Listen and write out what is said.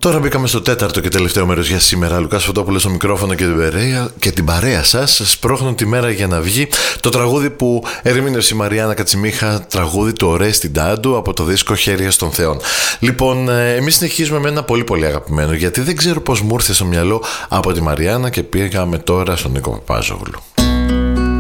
Τώρα μπήκαμε στο τέταρτο και τελευταίο μέρος για σήμερα. Λουκάς Φωτόπουλος στο μικρόφωνο και την παρέα σας. Σπρώχνουν τη μέρα για να βγει το τραγούδι που ερμήνευσε η Μαριάννα Κατσιμίχα, τραγούδι του Ορέστη Ντάντου από το δίσκο Χέρια των Θεών. Λοιπόν, εμείς συνεχίζουμε με ένα πολύ πολύ αγαπημένο, γιατί δεν ξέρω πώς μου ήρθε στο μυαλό από τη Μαριάννα και πήγαμε τώρα στον Νίκο Παπάζογλου.